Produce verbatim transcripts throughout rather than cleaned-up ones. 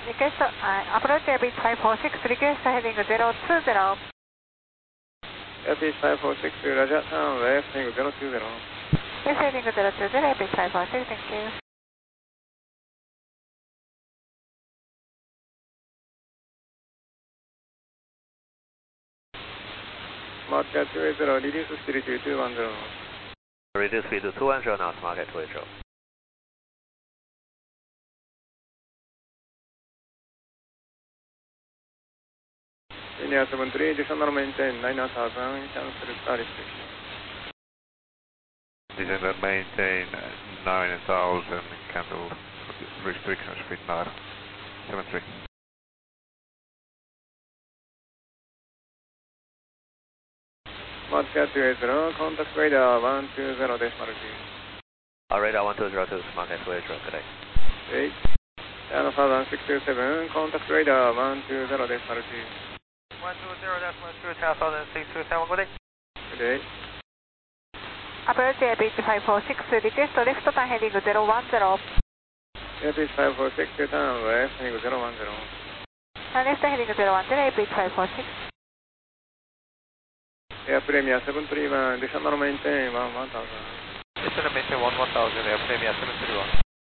request, uh, approach Airbus five four six, request heading zero two zero. Airbus five four six, Roger, turn left, heading zero two zero. Yes, heading zero two zero, Airbus five four six, thank you. Smart Cat two eight zero, reduce speed to two one zero. Reduce speed to two one zero now, Smart Cat two eight zero. India seven three, descend maintain nine thousand, cancel start restriction. Descend and maintain nine thousand, cancel restrictions, speed nine seven three. Smart Cat two eight zero, contact radar one two zero decimal two. Uh, radar one two zero to Smart Cat two eight zero, good day. eight, one thousand six two seven, contact radar one two zero decimal two. one two zero decimal two, ten thousand six two seven, good day. Good day. Approach Airbus five four six, request left turn heading zero one zero. Airbus five four six, turn left, heading zero one zero. Turn left heading zero one zero, Airbus five four six. Air Premier seven three one, descend maintain one one thousand. Descend and maintain one one thousand, Air Premier seven three one.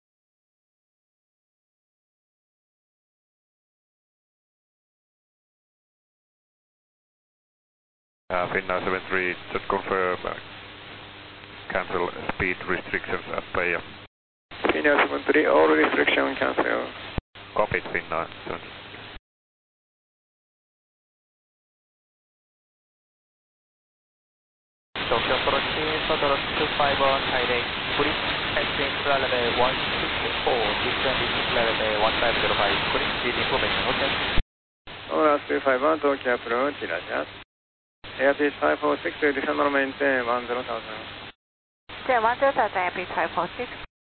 Uh, Finnair seven three, just confirm, uh, cancel speed restrictions at Peja. Finnair seven three, all restriction cancel. Copied Finnair seven three. Tokyo approaching, Totoro two five one, Thailand, bridge passing flight level one six four, descending flight level one five zero five, bridge speed information, okay. Hola, two five one, Tokyo approach, Roger. Airbus five four six, descend maintain one zero thousand. Zero one zero thousand, Airbus five four six.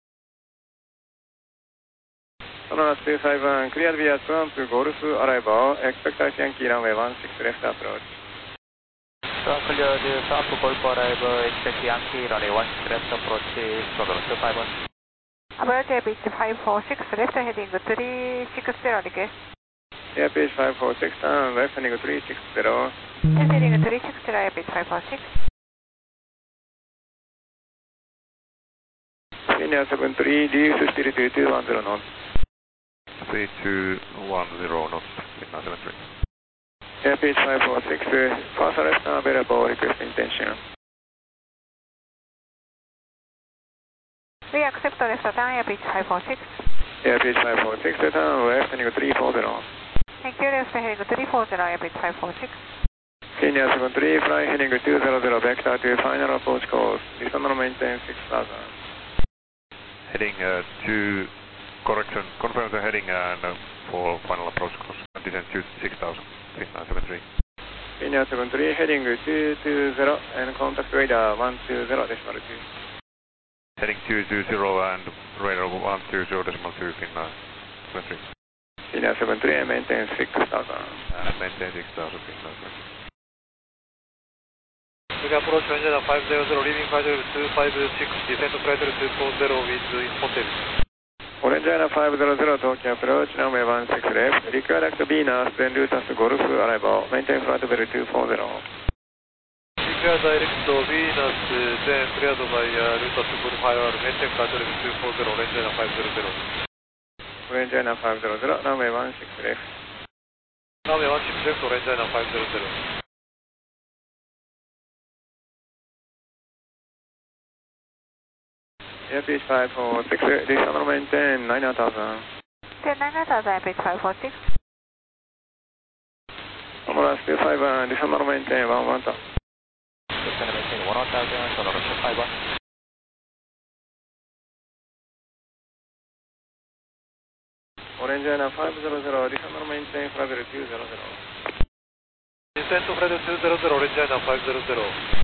Hola, two five one, cleared via Trump to Golf arrival, expect Yankee runway one six left approach. So clear the top Golf arrival, expect Yankee runway one six left approach, Totoro two five one. Approach Airbus five four six, left heading three six zero, request. Airbus five four six, turn left heading three six zero. Yes, heading three six zero, Airbus five four six. Finnair seven three, reduce speed to two one zero knots. three two one zero knots, Finnair seven three. Airbus five four six, fast left available, request intention. We accept left turn, Airbus five four six. Airbus five four six, turn left heading three four zero. Thank you, left heading three four zero, Airbus five four six. Finnair seven three, fly heading two zero zero, vector to final approach course, descend maintain six thousand. Heading uh, two, correction, confirm the heading and uh, for final approach course, descend to six thousand, Finnair seven three. Finnair seven three, heading two two zero and contact radar one two zero decimal two. Heading two two zero and radar one two zero decimal two, Finnair seven three. Finnair seven three and maintain six thousand. And maintain six thousand, Finnair seven three. We approach Angela five zero zero, leaving five zero two five six, descend to flight level two four zero with hotel. Orangina five zero zero, Tokyo approach, runway one six left, redirect Venus, then route us to Golf arrival, maintain flight level two four zero. Clear direct to Venus, then cleared by uh, route us to Golf arrival, maintain flight level two four zero, Orangina five zero zero. Orangina five zero zero, runway one six left. Runway one six left, Orangina five zero zero. Airbus five four six, descend maintain nine thousand. Ten nine thousand, Airbus five four six. Hola, two five one, descend maintain one one thousand. Descend maintain one one thousand, Totoro two five one. Orangina five zero zero, descend maintain flight level two zero zero. Descend to flight level two zero zero, Orangina five zero zero.